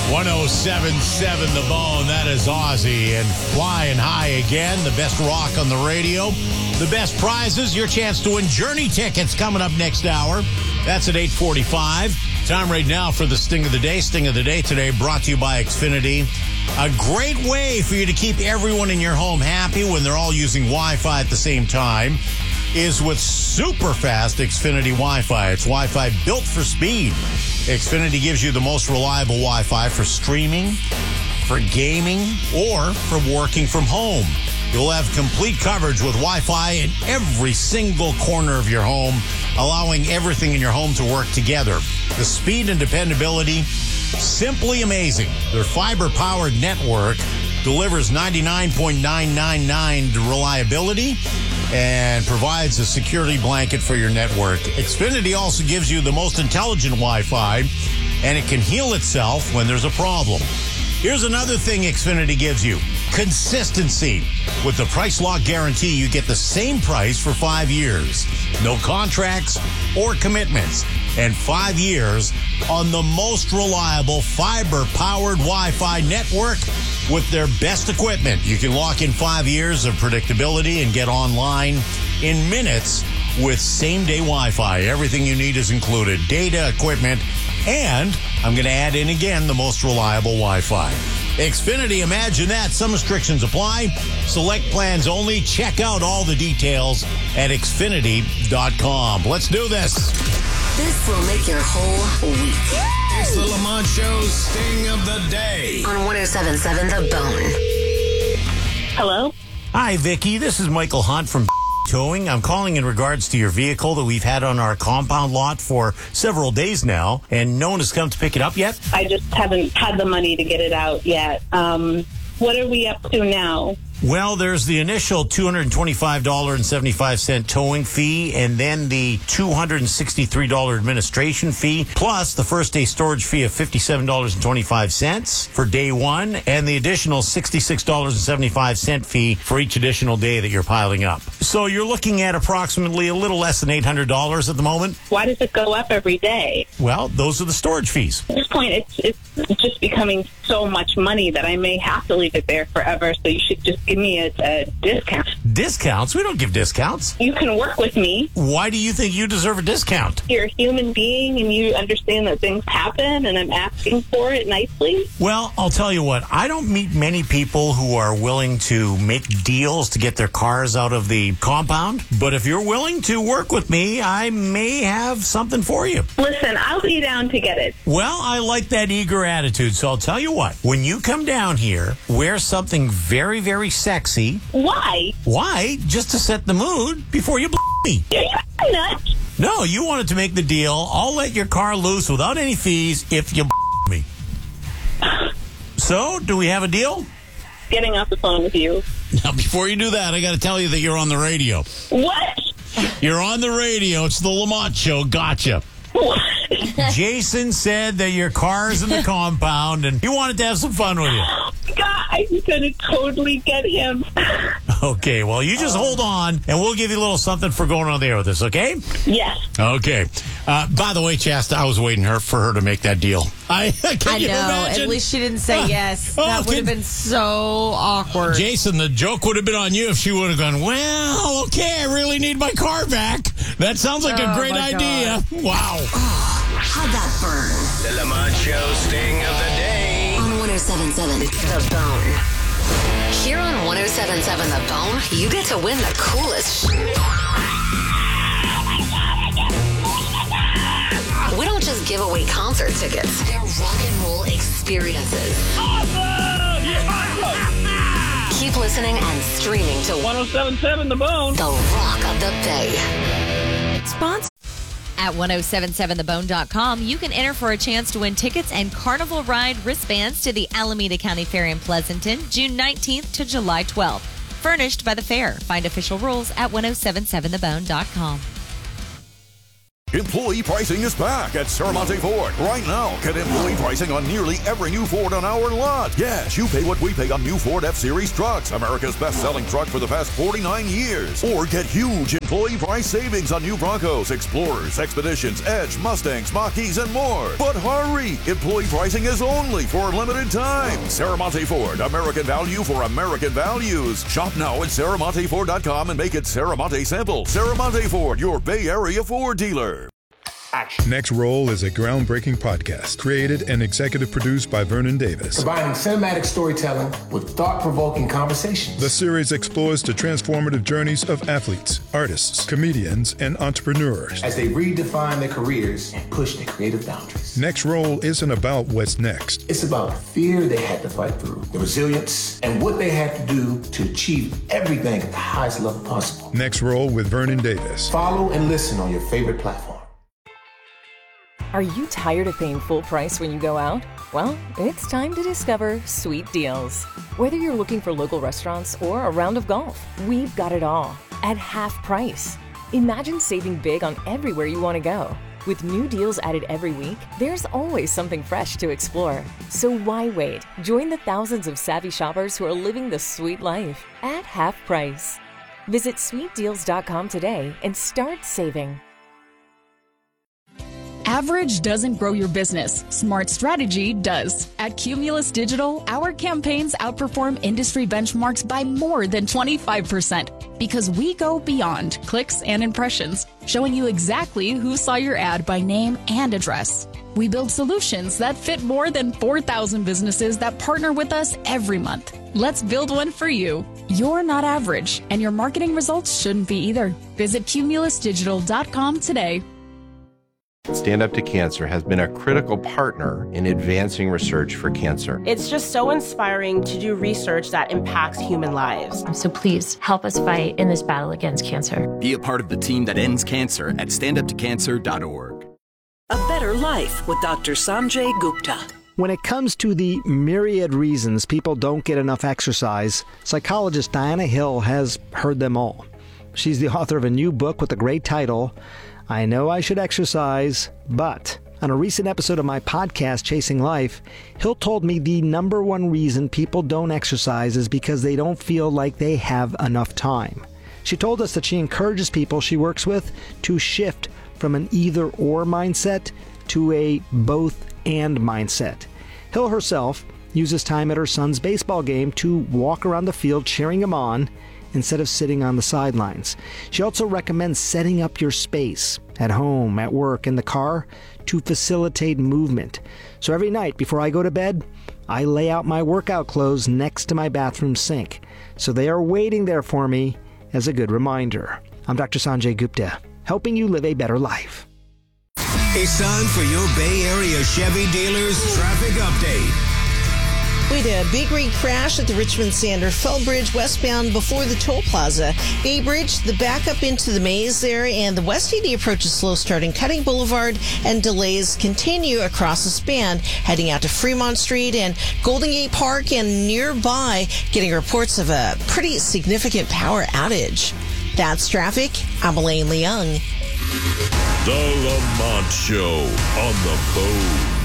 107.7 The Bone. That is Ozzy and flying high again. The best rock on the radio. The best prizes. Your chance to win Journey tickets coming up next hour. That's at 8:45. Time right now for the Sting of the Day. Sting of the Day today brought to you by Xfinity. A great way for you to keep everyone in your home happy when they're all using Wi-Fi at the same time is with super fast Xfinity Wi-Fi. It's Wi-Fi built for speed. Xfinity gives you the most reliable Wi-Fi for streaming, for gaming, or for working from home. You'll have complete coverage with Wi-Fi in every single corner of your home, allowing everything in your home to work together. The speed and dependability, simply amazing. Their fiber-powered network delivers 99.999 reliability and provides a security blanket for your network. Xfinity also gives you the most intelligent Wi-Fi, and it can heal itself when there's a problem. Here's another thing Xfinity gives you. Consistency. With the price lock guarantee, you get the same price for 5 years. No contracts or commitments. And 5 years on the most reliable fiber-powered Wi-Fi network with their best equipment. You can lock in 5 years of predictability and get online in minutes with same-day Wi-Fi. Everything you need is included. Data, equipment, and I'm going to add in again the most reliable Wi-Fi. Xfinity, imagine that. Some restrictions apply. Select plans only. Check out all the details at Xfinity.com. Let's do this. This will make your whole week. It's the Lamont Show's Sting of the Day. On 107.7 The Bone. Hello? Hi, Vicky. This is Michael Hunt from Towing. I'm calling in regards to your vehicle that we've had on our compound lot for several days now, and no one has come to pick it up yet. I just haven't had the money to get it out yet. What are we up to now? Well, there's the initial $225.75 towing fee, and then the $263 administration fee, plus the first day storage fee of $57.25 for day one, and the additional $66.75 fee for each additional day that you're piling up. So you're looking at approximately a little less than $800 at the moment. Why does it go up every day? Well, those are the storage fees. At this point, it's just becoming so much money that I may have to leave it there forever, so you should just give me a discount. Discounts? We don't give discounts. You can work with me. Why do you think you deserve a discount? You're a human being, and you understand that things happen, and I'm asking for it nicely. Well, I'll tell you what. I don't meet many people who are willing to make deals to get their cars out of the compound. But if you're willing to work with me, I may have something for you. Listen, I'll be down to get it. Well, I like that eager attitude, so I'll tell you what. When you come down here, wear something very, very sexy. Why? Why? Just to set the mood before you me. You're nuts. No, you wanted to make the deal. I'll let your car loose without any fees if you me. So, do we have a deal? Getting off the phone with you. Now, before you do that, I got to tell you that you're on the radio. What? You're on the radio. It's the Lamont Show. Gotcha. What? Jason said that your car's in the compound and he wanted to have some fun with you. God, I'm going to totally get him. Okay, well, you just hold on and we'll give you a little something for going on the air with us, okay? Yes. Okay. By the way, Chasta, I was waiting for her to make that deal. I know. Imagine? At least she didn't say yes. That would have been so awkward. Jason, the joke would have been on you if she would have gone, well, okay, I really need my car back. That sounds like a great idea. God. Wow. How'd that burn? The Lamont Show Sting of the Day. On 107.7 The Bone. Here on 107.7 The Bone, you get to win the coolest We don't just give away concert tickets. They're rock and roll experiences. Awesome! Keep listening and streaming to 107.7 The Bone. The Rock of the Bay. Sponsor. At 1077thebone.com, you can enter for a chance to win tickets and Carnival Ride wristbands to the Alameda County Fair in Pleasanton, June 19th to July 12th. Furnished by the fair. Find official rules at 1077thebone.com. Employee pricing is back at Serramonte Ford. Right now, get employee pricing on nearly every new Ford on our lot. Yes, you pay what we pay on new Ford F-Series trucks, America's best-selling truck for the past 49 years. Or get huge employee price savings on new Broncos, Explorers, Expeditions, Edge, Mustangs, Mach-E's, and more. But hurry! Employee pricing is only for a limited time. Serramonte Ford, American value for American values. Shop now at SerramonteFord.com and make it Serramonte simple. Serramonte Ford, your Bay Area Ford dealer. Action. Next Roll is a groundbreaking podcast created and executive produced by Vernon Davis. Combining cinematic storytelling with thought-provoking conversations. The series explores the transformative journeys of athletes, artists, comedians, and entrepreneurs as they redefine their careers and push their creative boundaries. Next Roll isn't about what's next. It's about the fear they had to fight through, the resilience, and what they had to do to achieve everything at the highest level possible. Next Roll with Vernon Davis. Follow and listen on your favorite platform. Are you tired of paying full price when you go out? Well, it's time to discover Sweet Deals. Whether you're looking for local restaurants or a round of golf, we've got it all at half price. Imagine saving big on everywhere you want to go. With new deals added every week, there's always something fresh to explore. So why wait? Join the thousands of savvy shoppers who are living the sweet life at half price. Visit sweetdeals.com today and start saving. Average doesn't grow your business. Smart strategy does. At Cumulus Digital, our campaigns outperform industry benchmarks by more than 25% because we go beyond clicks and impressions, showing you exactly who saw your ad by name and address. We build solutions that fit more than 4,000 businesses that partner with us every month. Let's build one for you. You're not average, and your marketing results shouldn't be either. Visit cumulusdigital.com today. Stand Up to Cancer has been a critical partner in advancing research for cancer. It's just so inspiring to do research that impacts human lives. So please help us fight in this battle against cancer. Be a part of the team that ends cancer at standuptocancer.org. A Better Life with Dr. Sanjay Gupta. When it comes to the myriad reasons people don't get enough exercise, psychologist Diana Hill has heard them all. She's the author of a new book with a great title, I Know I Should Exercise, But. On a recent episode of my podcast, Chasing Life, Hill told me the number one reason people don't exercise is because they don't feel like they have enough time. She told us that she encourages people she works with to shift from an either-or mindset to a both-and mindset. Hill herself uses time at her son's baseball game to walk around the field cheering him on instead of sitting on the sidelines. She also recommends setting up your space at home, at work, in the car to facilitate movement. So every night before I go to bed, I lay out my workout clothes next to my bathroom sink. So they are waiting there for me as a good reminder. I'm Dr. Sanjay Gupta, helping you live a better life. It's time for your Bay Area Chevy dealers traffic update. We had a big rig crash at the Richmond-Sander Fell Bridge westbound before the toll plaza. Bay Bridge, the backup into the maze there, and the West 80 approach is slow starting Cutting Boulevard, and delays continue across the span, heading out to Fremont Street and Golden Gate Park and nearby, getting reports of a pretty significant power outage. That's traffic. I'm Elaine Leung. The Lamont Show on the Bone.